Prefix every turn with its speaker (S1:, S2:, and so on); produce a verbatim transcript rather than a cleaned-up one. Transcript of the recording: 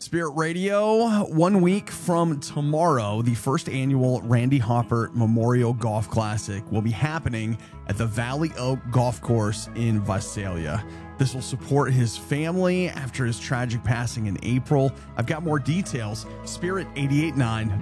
S1: Spirit Radio, one week from tomorrow, the first annual Randy Hopper Memorial Golf Classic will be happening at the Valley Oak Golf Course in Visalia. This will support his family after his tragic passing in April. I've got more details, spirit eight eight nine